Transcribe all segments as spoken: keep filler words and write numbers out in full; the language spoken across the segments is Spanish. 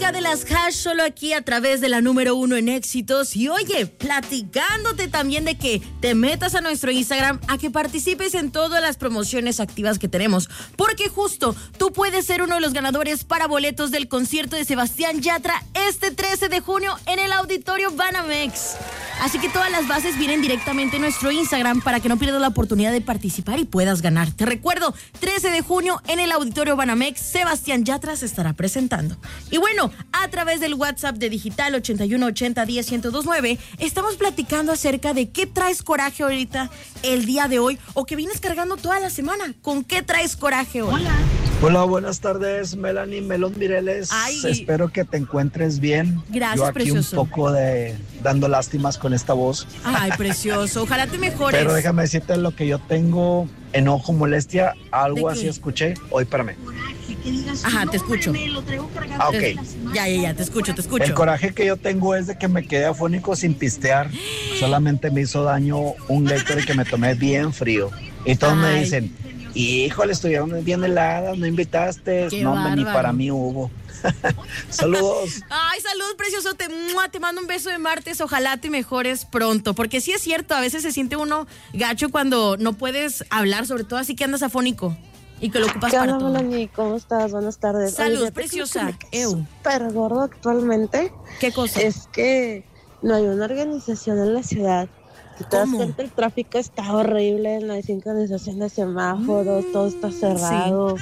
hora de las hash solo aquí a través de la número uno en éxitos. Y oye, platicándote también de que te metas a nuestro Instagram a que participes en todas las promociones activas que tenemos. Porque justo tú puedes ser uno de los ganadores para boletos del concierto de Sebastián Yatra este trece de junio en el Auditorio Banamex. Así que todas las bases vienen directamente en nuestro Instagram para que no pierdas la oportunidad de participar y puedas ganar. Te recuerdo, trece de junio en el Auditorio Banamex, Sebastián Yatra se estará presentando. Y bueno, a través del WhatsApp de Digital ochenta y uno ochenta diez ciento veintinueve, estamos platicando acerca de qué traes coraje ahorita, el día de hoy, o que vienes cargando toda la semana. ¿Con qué traes coraje hoy? Hola. Hola, buenas tardes, Melanie Melón Mireles. Ay. Espero que te encuentres bien. Gracias, Yo aquí precioso. un poco de dando lástimas con esta voz. Ay, precioso. Ojalá te mejores. Pero déjame decirte lo que yo tengo: enojo, molestia, algo ¿De así qué? escuché. Hoy, espérame. Ajá, te escucho. Ah, ok. Ya, ya, ya, te escucho, te escucho. El coraje que yo tengo es de que me quedé afónico sin pistear. Solamente me hizo daño un Gatorade que me tomé bien frío. Y todos Ay. me dicen: híjole, estuvieron bien heladas, no invitaste. Qué No, hombre, ni bárbaro. para mí hubo. Saludos. Ay, saludos, precioso. Te, ¡mua! Te mando un beso de martes. Ojalá te mejores pronto. Porque sí es cierto, a veces se siente uno gacho cuando no puedes hablar, sobre todo así que andas afónico y que lo ocupas ¿Qué para onda, todo. Melanie? ¿Cómo estás? Buenas tardes. Salud, Oye, fíjate preciosa. que me quedé Eu. súper gordo actualmente. ¿Qué cosa? Es que no hay una organización en la ciudad. Si te das ¿Cómo? cuenta, el tráfico está horrible, no hay sincronización de semáforos, Mm, todo está cerrado.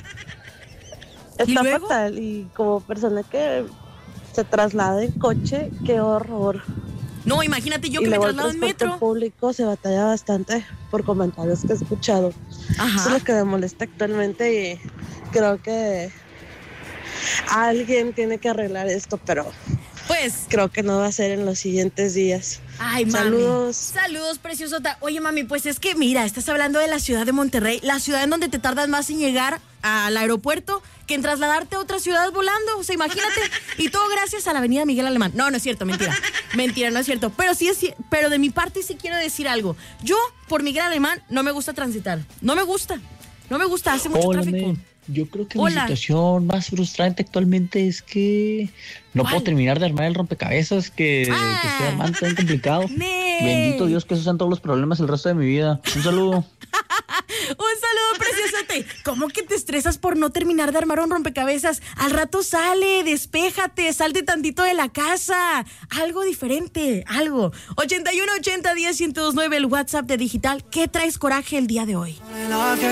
¿Y Está luego? fatal, y como persona que se traslada en coche, qué horror. No, imagínate yo y que me luego el traslado en transporte metro. público se batalla bastante por comentarios que he escuchado. Eso es Ajá. lo que me molesta actualmente y creo que alguien tiene que arreglar esto, pero Pues, creo que no va a ser en los siguientes días. ay, mami. Saludos. Saludos, preciosota. Oye, mami, pues es que, mira, estás hablando de la ciudad de Monterrey, la ciudad en donde te tardas más en llegar al aeropuerto que en trasladarte a otra ciudad volando. O sea, imagínate. Y todo gracias a la avenida Miguel Alemán. No, no es cierto, mentira. Mentira, no es cierto. Pero sí es, ci- pero de mi parte sí quiero decir algo. Yo, por Miguel Alemán, no me gusta transitar. No me gusta. No me gusta, hace mucho Hola, tráfico. men. Yo creo que Hola. mi situación más frustrante actualmente es que no ¿Cuál? puedo terminar de armar el rompecabezas que, Ah. que estoy armando tan complicado. Nee. Bendito Dios que esos sean todos los problemas el resto de mi vida. Un saludo. Un saludo, preciosote. ¿Cómo que te estresas por no terminar de armar un rompecabezas? Al rato sale, despéjate, salte tantito de la casa. Algo diferente, algo. ochenta y uno ochenta diez ciento veintinueve, el WhatsApp de Digital. ¿Qué traes coraje el día de hoy?